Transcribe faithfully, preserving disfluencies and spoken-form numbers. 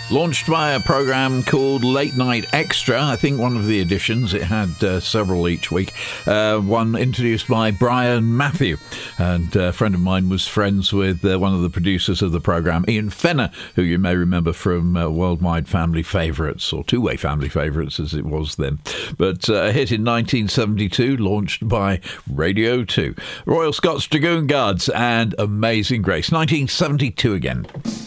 Launched by a programme called Late Night Extra, I think one of the editions, it had uh, several each week, uh, one introduced by Brian Matthew, and a friend of mine was friends with uh, one of the producers of the programme, Ian Fenner, who you may remember from uh, Worldwide Family Favourites, or Two-Way Family Favourites as it was then, but uh, a hit in nineteen seventy-two, launched by Radio two. Royal Scots Dragoon Guards and Amazing Grace, nineteen seventy-two again.